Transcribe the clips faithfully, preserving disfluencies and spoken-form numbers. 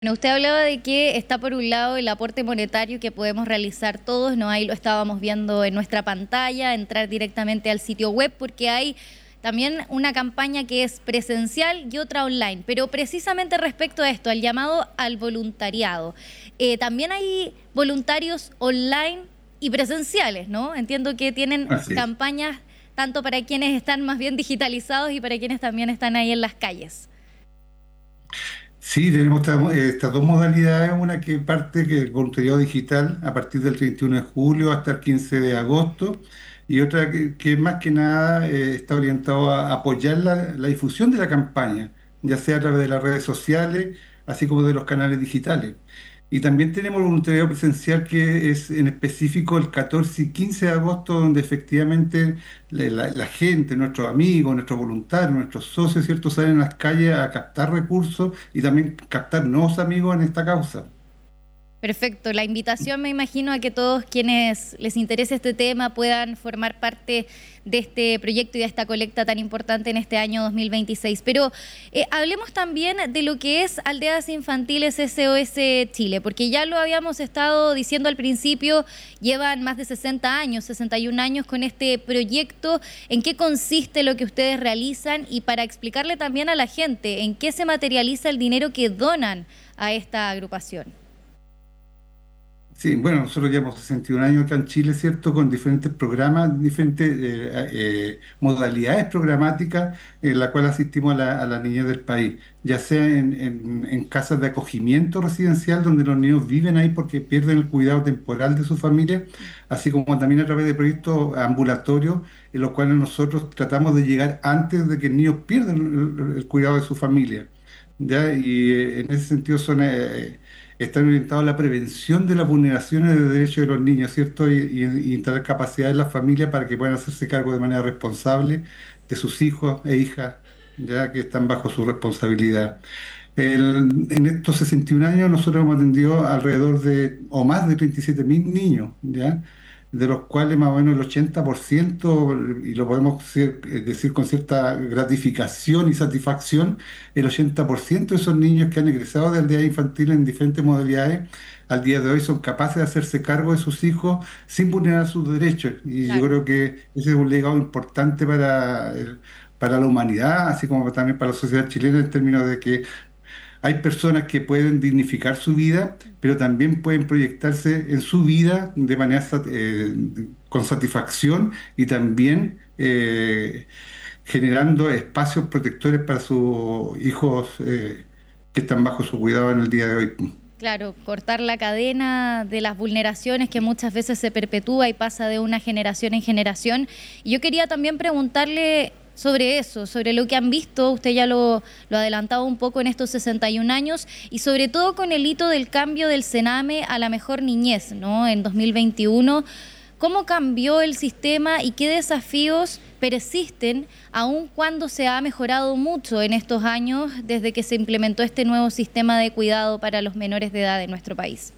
Bueno, usted hablaba de que está por un lado el aporte monetario que podemos realizar todos, ¿no? Ahí lo estábamos viendo en nuestra pantalla, entrar directamente al sitio web, porque hay también una campaña que es presencial y otra online. Pero precisamente respecto a esto, al llamado al voluntariado, eh, también hay voluntarios online y presenciales, ¿no? Entiendo que tienen Así es. campañas tanto para quienes están más bien digitalizados y para quienes también están ahí en las calles. Sí, tenemos esta- eh, estas dos modalidades, una que parte que es voluntariado digital a partir del treinta y uno de julio hasta el quince de agosto, y otra que, que más que nada eh, está orientado a apoyar la, la difusión de la campaña, ya sea a través de las redes sociales, así como de los canales digitales. Y también tenemos voluntariado presencial que es en específico el catorce y quince de agosto, donde efectivamente la, la- la gente, nuestros amigos, nuestros voluntarios, nuestros socios, ¿cierto?, salen a las calles a captar recursos y también captar nuevos amigos en esta causa. Perfecto. La invitación me imagino a que todos quienes les interese este tema puedan formar parte de este proyecto y de esta colecta tan importante en este año dos mil veintiséis. Pero eh, hablemos también de lo que es Aldeas Infantiles S O S Chile, porque ya lo habíamos estado diciendo al principio, llevan más de sesenta años, sesenta y un años con este proyecto. ¿En qué consiste lo que ustedes realizan? Y para explicarle también a la gente en qué se materializa el dinero que donan a esta agrupación. Sí, bueno, nosotros llevamos sesenta y un años acá en Chile, ¿cierto? Con diferentes programas, diferentes eh, eh, modalidades programáticas en la cual asistimos a la, a la niñez del país, ya sea en, en- en casas de acogimiento residencial, donde los niños viven ahí porque pierden el cuidado temporal de su familia, así como también a través de proyectos ambulatorios, en los cuales nosotros tratamos de llegar antes de que el niño pierda el, el- el cuidado de su familia. ¿Ya? Y eh, en ese sentido son... eh, están orientados a la prevención de las vulneraciones de derechos de los niños, ¿cierto? Y, y- y instalar capacidad en las familias para que puedan hacerse cargo de manera responsable de sus hijos e hijas, ya que están bajo su responsabilidad. El- en estos sesenta y un años nosotros hemos atendido alrededor de, o más de treinta y siete mil niños, ¿ya? De los cuales más o menos el ochenta por ciento, y lo podemos ser- eh, decir con cierta gratificación y satisfacción, el ochenta por ciento de esos niños que han egresado de aldea infantil en diferentes modalidades, al día de hoy son capaces de hacerse cargo de sus hijos sin vulnerar sus derechos. Y yo Claro. creo que ese es un legado importante para, el- para la humanidad, así como también para la sociedad chilena, en términos de que hay personas que pueden dignificar su vida, pero también pueden proyectarse en su vida de manera sat- eh, con satisfacción y también eh, generando espacios protectores para sus hijos eh, que están bajo su cuidado en el día de hoy. Claro, cortar la cadena de las vulneraciones que muchas veces se perpetúa y pasa de una generación en generación. Y yo quería también preguntarle sobre eso, sobre lo que han visto, usted ya lo, lo ha adelantado un poco en estos sesenta y un años, y sobre todo con el hito del cambio del Sename a la mejor niñez, ¿no? En dos mil veintiuno. ¿Cómo cambió el sistema y qué desafíos persisten aun cuando se ha mejorado mucho en estos años desde que se implementó este nuevo sistema de cuidado para los menores de edad en nuestro país?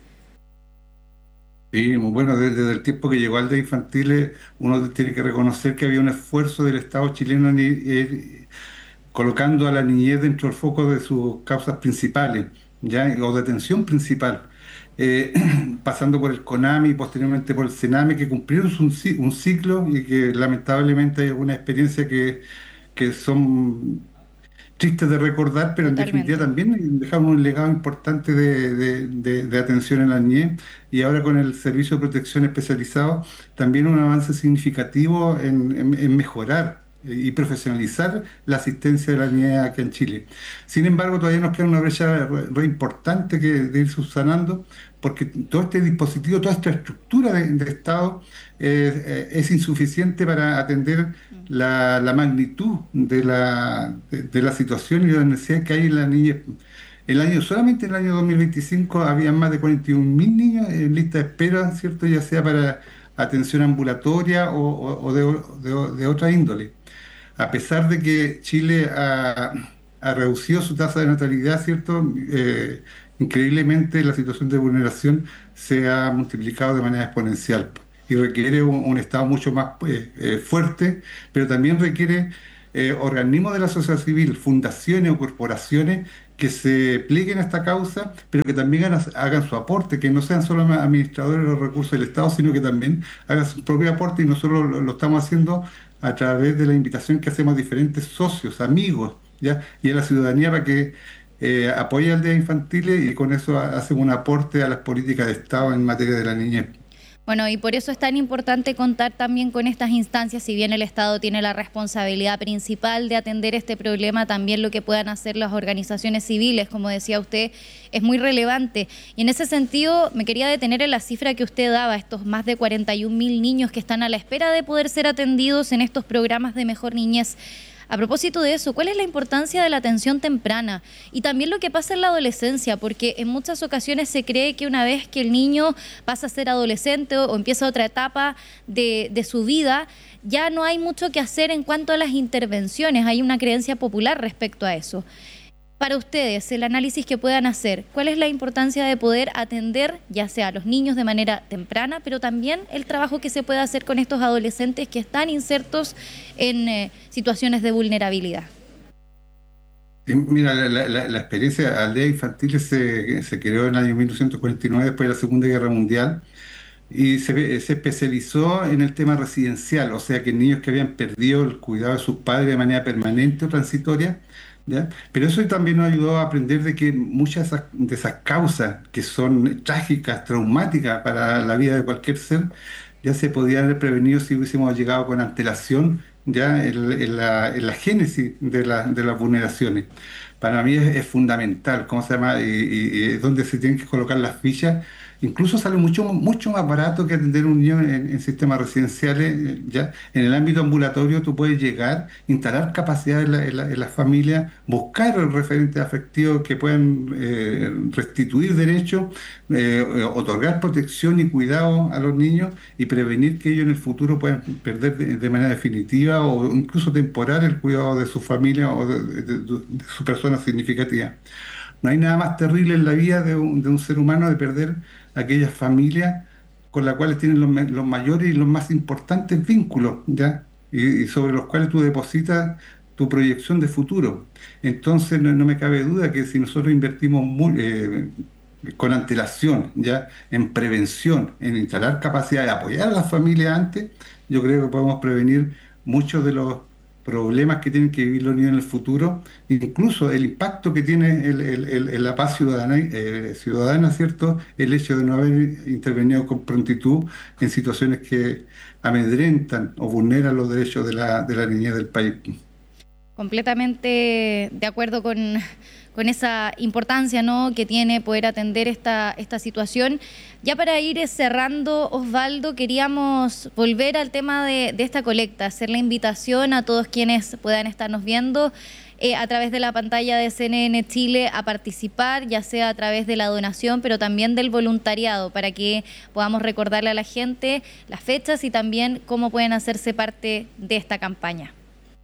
Sí, muy bueno, desde, desde el tiempo que llegó al de infantiles, uno tiene que reconocer que había un esfuerzo del Estado chileno en ir- eh, colocando a la niñez dentro del foco de sus causas principales, ¿ya? O de atención principal, eh, pasando por el CONAMI y posteriormente por el CENAME, que cumplieron un, ci- un ciclo y que lamentablemente hay algunas experiencias que, que son tristes de recordar, pero en definitiva Totalmente. también dejaron un legado importante de, de- de- de atención en la niñez, y ahora con el servicio de protección especializado también un avance significativo en, en- en mejorar eh, y profesionalizar la asistencia de la niñez aquí en Chile. Sin embargo, todavía nos queda una brecha re, re importante que de ir subsanando, porque todo este dispositivo, toda esta estructura de, de Estado eh, eh, es insuficiente para atender Mm. la, la magnitud de la, de, de la situación y de la necesidad que hay en la niñez. El año, solamente en el año dos mil veinticinco había más de cuarenta y un mil niños en lista de espera, ¿cierto? Ya sea para atención ambulatoria o, o- o de, de- de otra índole. A pesar de que Chile ha, ha reducido su tasa de natalidad, ¿cierto? Eh, increíblemente la situación de vulneración se ha multiplicado de manera exponencial y requiere un, un Estado mucho más eh, eh, fuerte, pero también requiere eh, organismos de la sociedad civil, fundaciones o corporaciones que se plieguen a esta causa, pero que también hagan, hagan su aporte, que no sean solo administradores de los recursos del Estado, sino que también hagan su propio aporte, y nosotros lo, lo estamos haciendo a través de la invitación que hacemos a diferentes socios, amigos, ¿ya? Y a la ciudadanía para que eh, apoye aldeas infantiles, y con eso ha- hacen un aporte a las políticas de Estado en materia de la niñez. Bueno, y por eso es tan importante contar también con estas instancias. Si bien el Estado tiene la responsabilidad principal de atender este problema, también lo que puedan hacer las organizaciones civiles, como decía usted, es muy relevante. Y en ese sentido, me quería detener en la cifra que usted daba, estos más de cuarenta y un mil niños que están a la espera de poder ser atendidos en estos programas de Mejor Niñez. A propósito de eso, ¿cuál es la importancia de la atención temprana? Y también lo que pasa en la adolescencia, porque en muchas ocasiones se cree que una vez que el niño pasa a ser adolescente o, o empieza otra etapa de, de su vida, ya no hay mucho que hacer en cuanto a las intervenciones. Hay una creencia popular respecto a eso. Para ustedes, el análisis que puedan hacer, ¿cuál es la importancia de poder atender ya sea a los niños de manera temprana, pero también el trabajo que se puede hacer con estos adolescentes que están insertos en eh, situaciones de vulnerabilidad? Y mira, la, la- la- la experiencia aldea infantil se, se creó en el año mil novecientos cuarenta y nueve, después de la Segunda Guerra Mundial, y se, se especializó en el tema residencial, o sea que niños que habían perdido el cuidado de sus padres de manera permanente o transitoria, ¿ya? Pero eso también nos ayudó a aprender de que muchas de esas, de esas causas que son trágicas, traumáticas para la vida de cualquier ser, ya se podían haber prevenido si hubiésemos llegado con antelación ya en, en la, en la génesis de, la- de las vulneraciones. Para mí es, es fundamental, ¿cómo se llama? Y, y- y es donde se tienen que colocar las fichas. Incluso sale mucho, mucho más barato que atender a un niño en, en sistemas residenciales, eh, ¿ya? En el ámbito ambulatorio tú puedes llegar, instalar capacidad en la, en la- en la familia, buscar referentes afectivos que puedan eh, restituir derechos, eh, otorgar protección y cuidado a los niños, y prevenir que ellos en el futuro puedan perder de, de manera definitiva o incluso temporal el cuidado de su familia o de, de- de- de su persona significativa. No hay nada más terrible en la vida de un, de un ser humano de perder aquellas familias con las cuales tienen los, me- los mayores y los más importantes vínculos, ¿ya? Y, y sobre los cuales tú depositas tu proyección de futuro. Entonces, no, no me cabe duda que si nosotros invertimos muy, eh, con antelación, ¿ya? En prevención, en instalar capacidad de apoyar a las familias antes, yo creo que podemos prevenir muchos de los problemas que tienen que vivir los niños en el futuro, incluso el impacto que tiene el- el- el- el- la paz ciudadana, eh, ciudadana, ¿cierto? El hecho de no haber intervenido con prontitud en situaciones que amedrentan o vulneran los derechos de la, de la niñez del país. Completamente de acuerdo con, con esa importancia, ¿no?, que tiene poder atender esta, esta situación. Ya para ir cerrando, Osvaldo, queríamos volver al tema de, de esta colecta, hacer la invitación a todos quienes puedan estarnos viendo eh, a través de la pantalla de C N N Chile a participar, ya sea a través de la donación, pero también del voluntariado, para que podamos recordarle a la gente las fechas y también cómo pueden hacerse parte de esta campaña.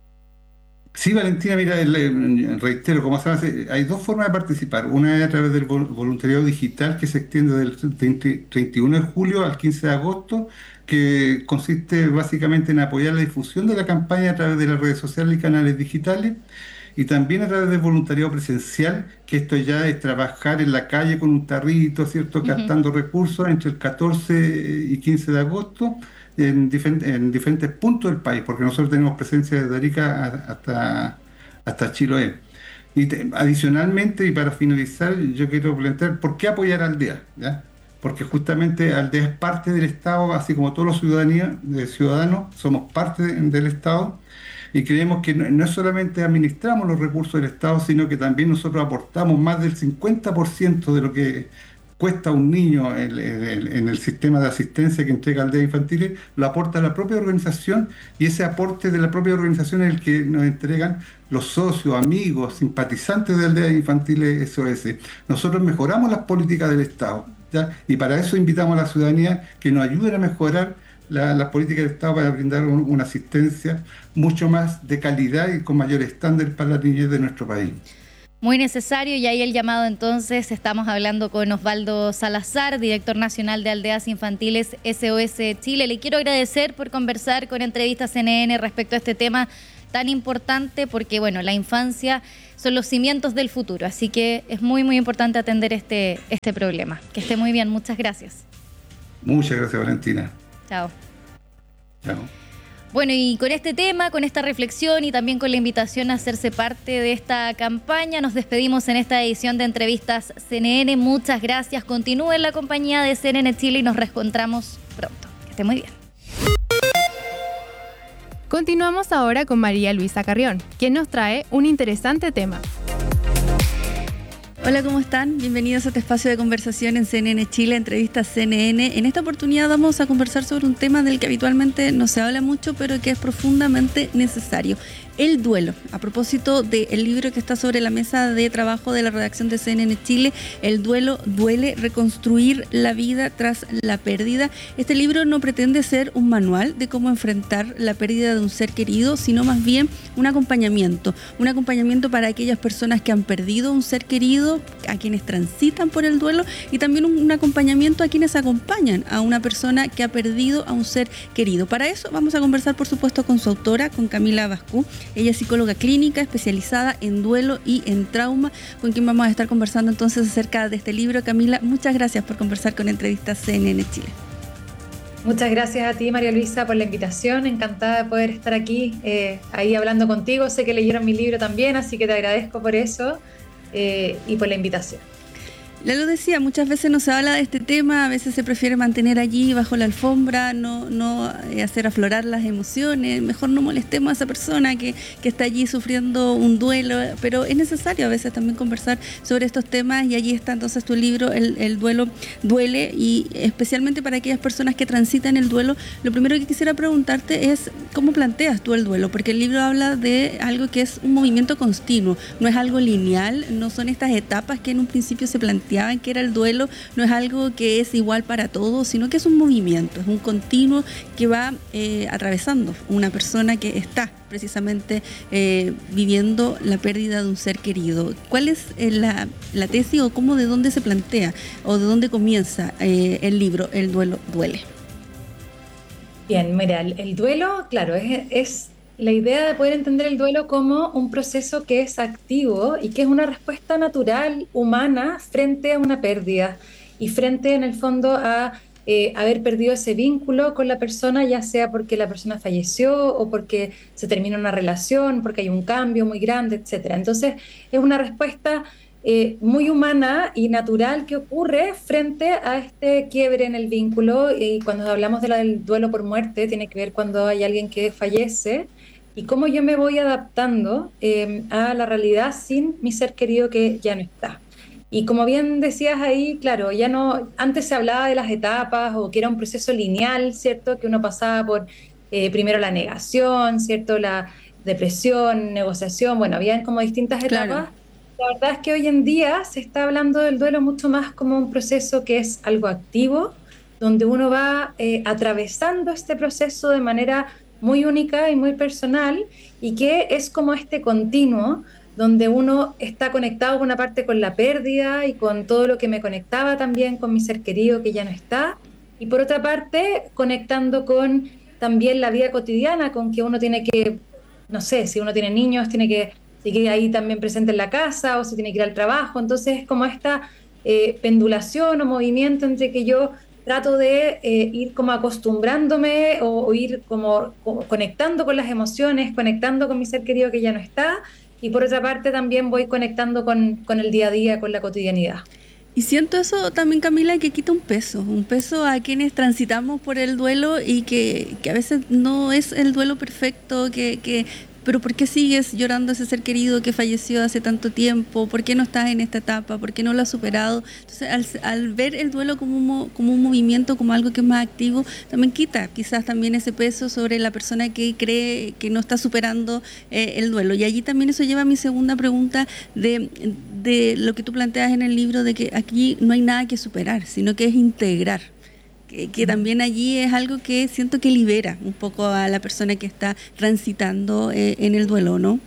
Sí, Valentina, mira, el- el- reitero, como se hace, hay dos formas de participar. Una es a través del vol- voluntariado digital, que se extiende del treinta treinta y uno de julio al quince de agosto, que consiste básicamente en apoyar la difusión de la campaña a través de las redes sociales y canales digitales, y también a través del voluntariado presencial, que esto ya es trabajar en la calle con un tarrito, ¿cierto?, Ujú. captando recursos entre el catorce y quince de agosto en, difen- en diferentes puntos del país, porque nosotros tenemos presencia desde Arica a- hasta, hasta Chiloé. Y te- adicionalmente, y para finalizar, yo quiero plantear por qué apoyar a Aldea, ¿ya? Porque justamente Aldea es parte del Estado, así como todos los ciudadanía- eh, ciudadanos somos parte de- del Estado, y creemos que no, no solamente administramos los recursos del Estado, sino que también nosotros aportamos más del cincuenta por ciento de lo que cuesta un niño en, en- en el sistema de asistencia que entrega Aldeas Infantiles, lo aporta la propia organización, y ese aporte de la propia organización es el que nos entregan los socios, amigos, simpatizantes de Aldeas Infantiles S O S. Nosotros mejoramos las políticas del Estado, ¿ya? Y para eso invitamos a la ciudadanía que nos ayuden a mejorar la- las políticas del Estado para brindar un- una asistencia mucho más de calidad y con mayor estándar para la niñez de nuestro país. Muy necesario, y ahí el llamado entonces. Estamos hablando con Osvaldo Salazar, director nacional de Aldeas Infantiles S O S Chile. Le quiero agradecer por conversar con Entrevistas C N N respecto a este tema tan importante porque, bueno, la infancia son los cimientos del futuro, así que es muy, muy importante atender este, este problema. Que esté muy bien, muchas gracias. Muchas gracias, Valentina. Chao. Chao. Bueno, y con este tema, con esta reflexión y también con la invitación a hacerse parte de esta campaña, nos despedimos en esta edición de Entrevistas C N N. Muchas gracias. Continúen la compañía de C N N Chile y nos reencontramos pronto. Que esté muy bien. Continuamos ahora con María Luisa Carrión, quien nos trae un interesante tema. Hola, ¿cómo están? Bienvenidos a este espacio de conversación en C N N Chile, Entrevistas C N N. En esta oportunidad vamos a conversar sobre un tema del que habitualmente no se habla mucho, pero que es profundamente necesario: el duelo. A propósito del libro que está sobre la mesa de trabajo de la redacción de C N N Chile, El duelo duele, reconstruir la vida tras la pérdida. Este libro no pretende ser un manual de cómo enfrentar la pérdida de un ser querido, sino más bien un acompañamiento. Un acompañamiento para aquellas personas que han perdido un ser querido, a quienes transitan por el duelo, y también un, un acompañamiento a quienes acompañan a una persona que ha perdido a un ser querido. Para eso vamos a conversar, por supuesto, con su autora, con Camila Abascú. Ella es psicóloga clínica especializada en duelo y en trauma, con quien vamos a estar conversando entonces acerca de este libro. Camila, muchas gracias por conversar con Entrevistas C N N Chile. Muchas gracias a ti, María Luisa, por la invitación. Encantada de poder estar aquí, eh, ahí hablando contigo. Sé que leyeron mi libro también, así que te agradezco por eso eh, y por la invitación. Ya lo decía, muchas veces no se habla de este tema, a veces se prefiere mantener allí bajo la alfombra, no, no hacer aflorar las emociones, mejor no molestemos a esa persona que, que está allí sufriendo un duelo, pero es necesario a veces también conversar sobre estos temas, y allí está entonces tu libro, El, el duelo duele, y especialmente para aquellas personas que transitan el duelo. Lo primero que quisiera preguntarte es cómo planteas tú el duelo, porque el libro habla de algo que es un movimiento continuo, no es algo lineal, no son estas etapas que en un principio se plantean que era el duelo, no es algo que es igual para todos, sino que es un movimiento, es un continuo que va eh, atravesando una persona que está precisamente eh, viviendo la pérdida de un ser querido. ¿Cuál es eh, la, la tesis, o cómo, de dónde se plantea o de dónde comienza eh, el libro El duelo duele? Bien, mira, el, el duelo, claro, es, es la idea de poder entender el duelo como un proceso que es activo y que es una respuesta natural, humana, frente a una pérdida y frente, en el fondo, a eh, haber perdido ese vínculo con la persona, ya sea porque la persona falleció o porque se termina una relación, porque hay un cambio muy grande, etcétera. Entonces, es una respuesta eh, muy humana y natural que ocurre frente a este quiebre en el vínculo. Y cuando hablamos de la, del duelo por muerte, tiene que ver cuando hay alguien que fallece, y cómo yo me voy adaptando eh, a la realidad sin mi ser querido que ya no está. Y como bien decías ahí, claro, ya no, antes se hablaba de las etapas, o que era un proceso lineal, ¿cierto? Que uno pasaba por eh, primero la negación, ¿cierto? La depresión, negociación, bueno, habían como distintas etapas. Claro. La verdad es que hoy en día se está hablando del duelo mucho más como un proceso que es algo activo, donde uno va eh, atravesando este proceso de manera muy única y muy personal, y que es como este continuo donde uno está conectado por una parte con la pérdida y con todo lo que me conectaba también con mi ser querido que ya no está, y por otra parte conectando con también la vida cotidiana, con que uno tiene que, no sé, si uno tiene niños, tiene que seguir ahí también presente en la casa, o si tiene que ir al trabajo. Entonces es como esta eh, pendulación o movimiento entre que yo trato de eh, ir como acostumbrándome, o, o ir como, como conectando con las emociones, conectando con mi ser querido que ya no está, y por otra parte también voy conectando con, con el día a día, con la cotidianidad. Y siento eso también, Camila, que quita un peso, un peso a quienes transitamos por el duelo, y que, que a veces no es el duelo perfecto, que... que pero ¿por qué sigues llorando a ese ser querido que falleció hace tanto tiempo? ¿Por qué no estás en esta etapa? ¿Por qué no lo has superado? Entonces, al, al ver el duelo como un, como un movimiento, como algo que es más activo, también quita quizás también ese peso sobre la persona que cree que no está superando eh, el duelo. Y allí también eso lleva a mi segunda pregunta de, de lo que tú planteas en el libro, de que aquí no hay nada que superar, sino que es integrar. Que, que también allí es algo que siento que libera un poco a la persona que está transitando eh, en el duelo, ¿no?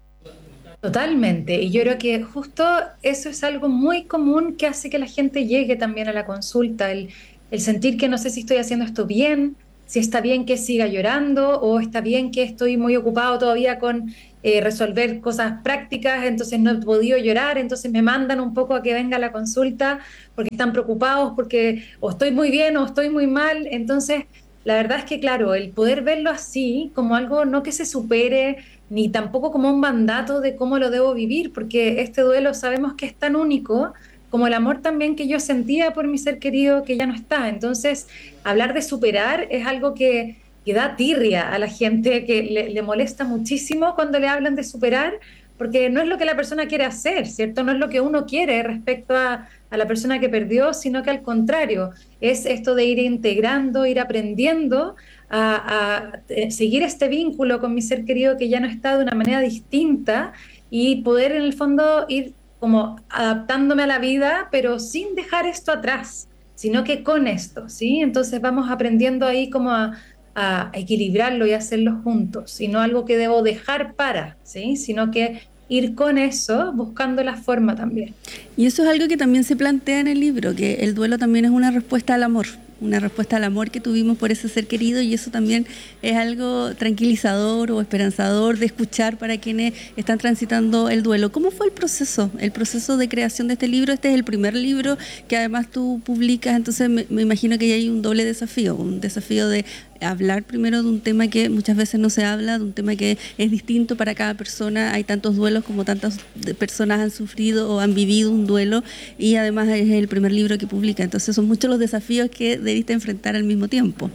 Totalmente, y yo creo que justo eso es algo muy común que hace que la gente llegue también a la consulta, el, el sentir que no sé si estoy haciendo esto bien, si está bien que siga llorando o está bien que estoy muy ocupado todavía con eh, resolver cosas prácticas, entonces no he podido llorar, entonces me mandan un poco a que venga a la consulta porque están preocupados, porque o estoy muy bien o estoy muy mal. Entonces la verdad es que, claro, el poder verlo así, como algo no que se supere, ni tampoco como un mandato de cómo lo debo vivir, porque este duelo sabemos que es tan único como el amor también que yo sentía por mi ser querido que ya no está. Entonces, hablar de superar es algo que, que da tirria a la gente, que le, le molesta muchísimo cuando le hablan de superar, porque no es lo que la persona quiere hacer, ¿cierto? No es lo que uno quiere respecto a, a la persona que perdió, sino que al contrario, es esto de ir integrando, ir aprendiendo a, a seguir este vínculo con mi ser querido que ya no está, de una manera distinta, y poder en el fondo ir como adaptándome a la vida, pero sin dejar esto atrás, sino que con esto, ¿sí? Entonces vamos aprendiendo ahí como a, a equilibrarlo y hacerlo juntos, y no algo que debo dejar para, ¿sí? Sino que ir con eso, buscando la forma también. Y eso es algo que también se plantea en el libro, que el duelo también es una respuesta al amor, una respuesta al amor que tuvimos por ese ser querido, y eso también es algo tranquilizador o esperanzador de escuchar para quienes están transitando el duelo. ¿Cómo fue el proceso? El proceso de creación de este libro. Este es el primer libro que además tú publicas, entonces me, me imagino que hay un doble desafío, un desafío de hablar primero de un tema que muchas veces no se habla, de un tema que es distinto para cada persona. Hay tantos duelos como tantas personas han sufrido o han vivido un duelo, y además es el primer libro que publica, entonces son muchos los desafíos que debiste enfrentar al mismo tiempo.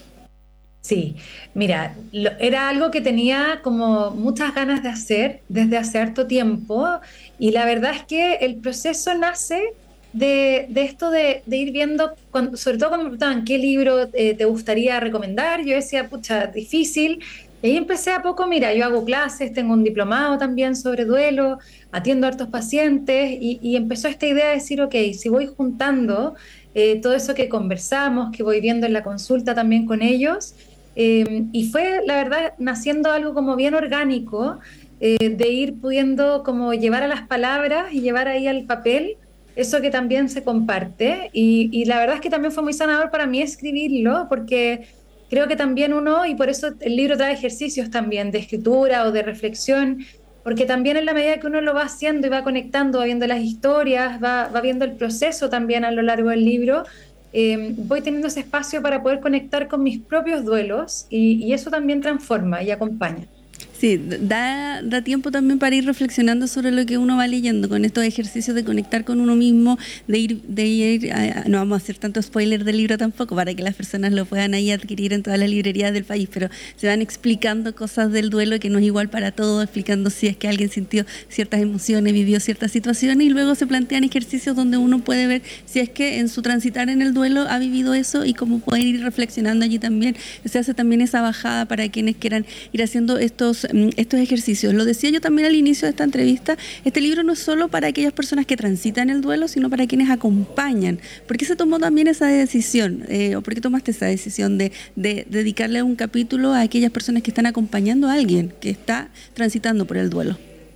Sí, mira, lo, era algo que tenía como muchas ganas de hacer desde hace harto tiempo, y la verdad es que el proceso nace de, de esto de, de ir viendo, cuando, sobre todo cuando me preguntaban qué libro eh, te gustaría recomendar, yo decía, pucha, difícil. Y ahí empecé a poco, mira, yo hago clases, tengo un diplomado también sobre duelo, atiendo a hartos pacientes, y, y empezó esta idea de decir, ok, si voy juntando eh, todo eso que conversamos, que voy viendo en la consulta también con ellos, eh, y fue, la verdad, naciendo algo como bien orgánico, eh, de ir pudiendo como llevar a las palabras y llevar ahí al papel eso que también se comparte, y, y la verdad es que también fue muy sanador para mí escribirlo, porque creo que también uno, y por eso el libro trae ejercicios también de escritura o de reflexión, porque también en la medida que uno lo va haciendo y va conectando, va viendo las historias, va, va viendo el proceso también a lo largo del libro, eh, voy teniendo ese espacio para poder conectar con mis propios duelos, y, y eso también transforma y acompaña. Sí, da, da tiempo también para ir reflexionando sobre lo que uno va leyendo, con estos ejercicios de conectar con uno mismo, de ir, de ir a, no vamos a hacer tanto spoiler del libro tampoco, para que las personas lo puedan ahí adquirir en todas las librerías del país, pero se van explicando cosas del duelo que no es igual para todos, explicando si es que alguien sintió ciertas emociones, vivió ciertas situaciones, y luego se plantean ejercicios donde uno puede ver si es que en su transitar en el duelo ha vivido eso, y cómo pueden ir reflexionando allí también. Se hace también esa bajada para quienes quieran ir haciendo estos estos ejercicios. Lo decía yo también al inicio de esta entrevista, este libro no es solo para aquellas personas que transitan el duelo, sino para quienes acompañan. ¿Por qué se tomó también esa decisión? Eh, ¿O por qué tomaste esa decisión de, de dedicarle un capítulo a aquellas personas que están acompañando a alguien que está transitando por el duelo?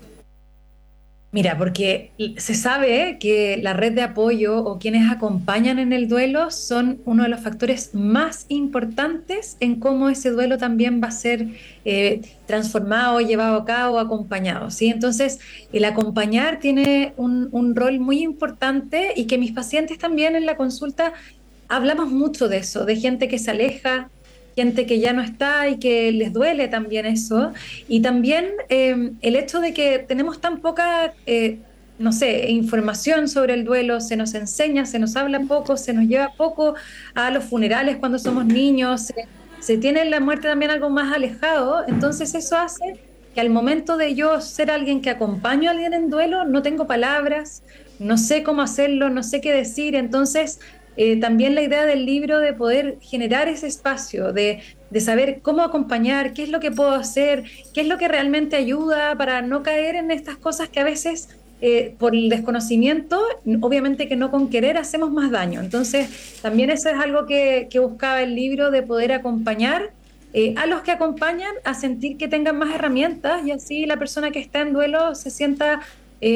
Mira, porque se sabe que la red de apoyo o quienes acompañan en el duelo son uno de los factores más importantes en cómo ese duelo también va a ser eh, transformado, llevado a cabo, acompañado, ¿sí? Entonces, el acompañar tiene un, un rol muy importante, y que mis pacientes también en la consulta hablamos mucho de eso, de gente que se aleja, gente que ya no está y que les duele también eso, y también eh, el hecho de que tenemos tan poca, eh, no sé, información sobre el duelo, se nos enseña, se nos habla poco, se nos lleva poco a los funerales cuando somos niños, se, se tiene la muerte también algo más alejado, entonces eso hace que al momento de yo ser alguien que acompaño a alguien en duelo, no tengo palabras, no sé cómo hacerlo, no sé qué decir, entonces Eh, también la idea del libro de poder generar ese espacio, de, de saber cómo acompañar, qué es lo que puedo hacer, qué es lo que realmente ayuda para no caer en estas cosas que a veces eh, por el desconocimiento, obviamente que no con querer hacemos más daño. Entonces también eso es algo que, que buscaba el libro, de poder acompañar eh, a los que acompañan a sentir que tengan más herramientas, y así la persona que está en duelo se sienta eh,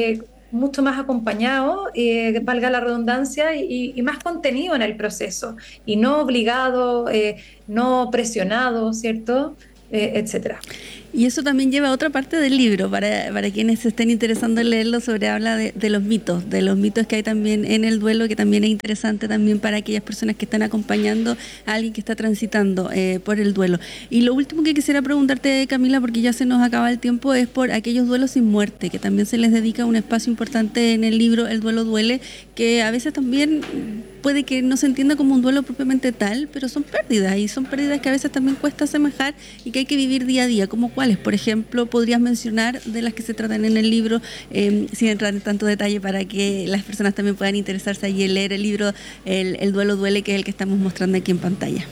mucho más acompañado, eh, valga la redundancia, y, y más contenido en el proceso, y no obligado, eh, no presionado, ¿cierto? Eh, etcétera. Y eso también lleva a otra parte del libro, para, para quienes se estén interesando en leerlo, sobre habla de, de los mitos, de los mitos que hay también en el duelo, que también es interesante también para aquellas personas que están acompañando a alguien que está transitando eh, por el duelo. Y lo último que quisiera preguntarte, Camila, porque ya se nos acaba el tiempo, es por aquellos duelos sin muerte, que también se les dedica un espacio importante en el libro, El duelo duele, que a veces también puede que no se entienda como un duelo propiamente tal, pero son pérdidas, y son pérdidas que a veces también cuesta asemejar y que hay que vivir día a día. ¿Cómo cuáles? Por ejemplo, podrías mencionar de las que se tratan en el libro, eh, sin entrar en tanto detalle, para que las personas también puedan interesarse allí en leer el libro el, el duelo duele, que es el que estamos mostrando aquí en pantalla.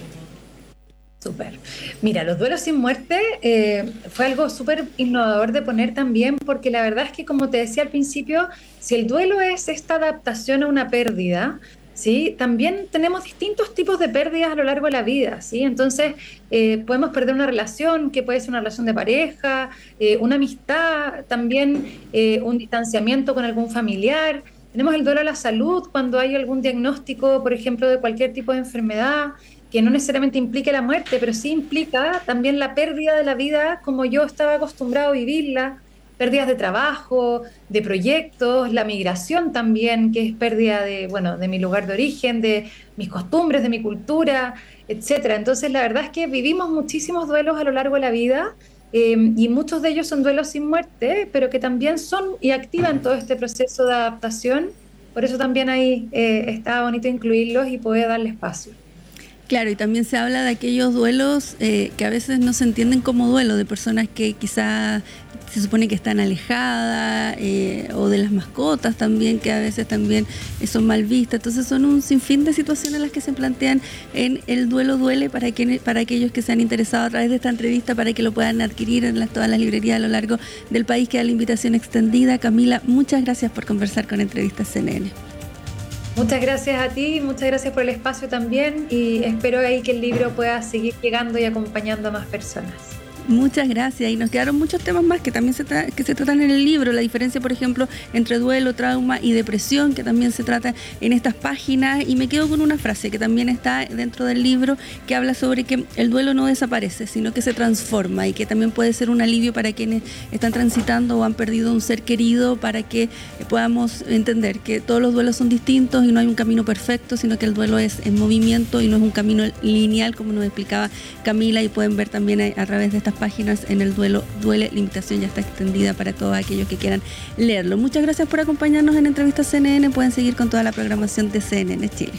Súper. Mira, los duelos sin muerte eh, fue algo súper innovador de poner también, porque la verdad es que, como te decía al principio, si el duelo es esta adaptación a una pérdida, ¿sí? También tenemos distintos tipos de pérdidas a lo largo de la vida, ¿sí? Entonces, eh, podemos perder una relación, que puede ser una relación de pareja, eh, una amistad, también eh, un distanciamiento con algún familiar. Tenemos el duelo a la salud, cuando hay algún diagnóstico, por ejemplo, de cualquier tipo de enfermedad, que no necesariamente implique la muerte, pero sí implica también la pérdida de la vida como yo estaba acostumbrado a vivirla. Pérdidas de trabajo, de proyectos, la migración también, que es pérdida de, bueno, de mi lugar de origen, de mis costumbres, de mi cultura, etcétera. Entonces, la verdad es que vivimos muchísimos duelos a lo largo de la vida, eh, y muchos de ellos son duelos sin muerte, pero que también son y activan todo este proceso de adaptación. Por eso también ahí eh, está bonito incluirlos y poder darle espacio. Claro, y también se habla de aquellos duelos eh, que a veces no se entienden como duelo, de personas que quizás se supone que están alejadas, eh, o de las mascotas también, que a veces también son mal vistas. Entonces son un sinfín de situaciones las que se plantean en El duelo duele, para, que, para aquellos que se han interesado a través de esta entrevista, para que lo puedan adquirir en las, todas las librerías a lo largo del país. Queda la invitación extendida. Camila, muchas gracias por conversar con Entrevistas C N N. Muchas gracias a ti, muchas gracias por el espacio también, y espero ahí que el libro pueda seguir llegando y acompañando a más personas. Muchas gracias, y nos quedaron muchos temas más que también se, tra- que se tratan en el libro, la diferencia, por ejemplo, entre duelo, trauma y depresión, que también se trata en estas páginas, y me quedo con una frase que también está dentro del libro, que habla sobre que el duelo no desaparece, sino que se transforma, y que también puede ser un alivio para quienes están transitando o han perdido un ser querido, para que podamos entender que todos los duelos son distintos y no hay un camino perfecto, sino que el duelo es en movimiento y no es un camino lineal, como nos explicaba Camila, y pueden ver también a, a través de estas páginas en El duelo duele. La invitación ya está extendida para todos aquellos que quieran leerlo. Muchas gracias por acompañarnos en Entrevistas C N N. Pueden seguir con toda la programación de C N N Chile.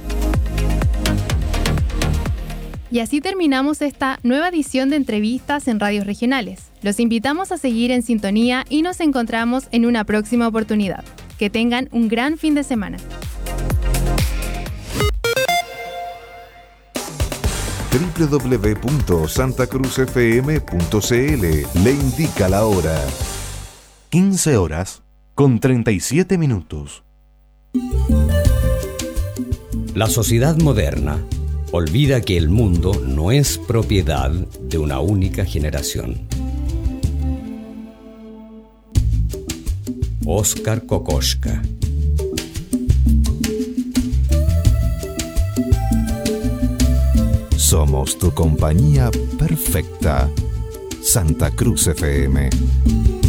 Y así terminamos esta nueva edición de Entrevistas en Radios Regionales. Los invitamos a seguir en sintonía y nos encontramos en una próxima oportunidad. Que tengan un gran fin de semana. doble u doble u doble u punto santa cruz f m punto c l le indica la hora. quince horas con treinta y siete minutos. La sociedad moderna olvida que el mundo no es propiedad de una única generación. Óscar Kokoschka. Somos tu compañía perfecta. Santa Cruz F M.